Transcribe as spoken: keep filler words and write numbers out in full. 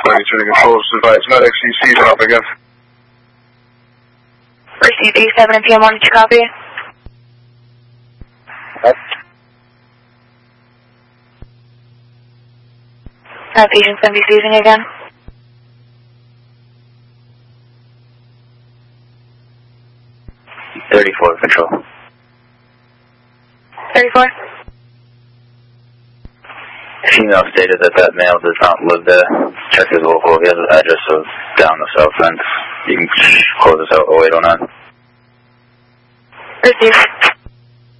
ninety-two to control, advise medics, E C, turn up again. Received A seven and P M one, did you copy? What? Uh, patient's going to be seizing again. thirty-four, control. thirty-four? Female stated that that male does not live there. Check his local. He has an address of down the south end. You can close this out oh eight oh nine. Received.